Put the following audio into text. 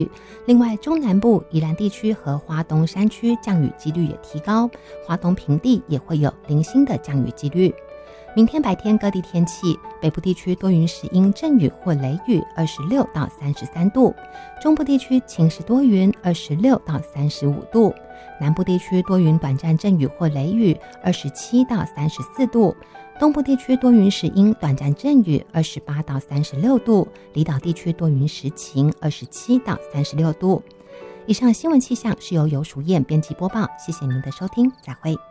另外，中南部宜兰地区和花东山区降雨几率也提高，花东平地也会有零星的降雨几率。明天白天各地天气，北部地区多云时阴阵雨或雷雨，26到33度；中部地区晴时多云，26到35度；南部地区多云短暂阵雨或雷雨，27到34度；东部地区多云时阴短暂阵雨，28到36度；离岛地区多云时晴，27到36度。以上新闻气象是由游淑燕编辑播报，谢谢您的收听，再会。